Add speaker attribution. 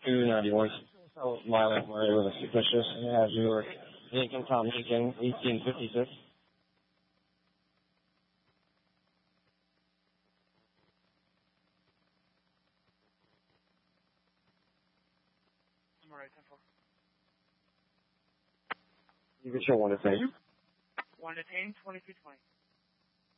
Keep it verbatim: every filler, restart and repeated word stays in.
Speaker 1: two ninety-one. So Milan Murray with a suspicious and has your Lincoln Tom Lincoln, eighteen fifty-six.
Speaker 2: I'm alright, ten four.
Speaker 1: You can show one to ten.
Speaker 2: One to ten, twenty-three twenty.